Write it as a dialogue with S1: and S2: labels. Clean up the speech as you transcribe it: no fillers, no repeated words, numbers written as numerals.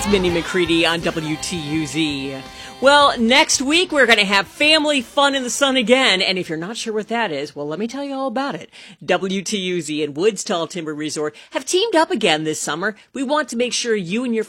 S1: Mindy McCready on WTUZ. Well, next week we're going to have family fun in the sun again, and if you're not sure what that is, well, let me tell you all about it. WTUZ and Woods Tall Timber Resort have teamed up again this summer. We want to make sure you and your